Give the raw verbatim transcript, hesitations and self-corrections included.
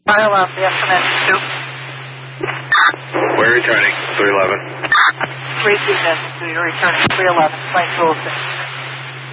File up the estimate two. We're returning, three eleven. Three two, so you're returning three eleven, Plains Wilson.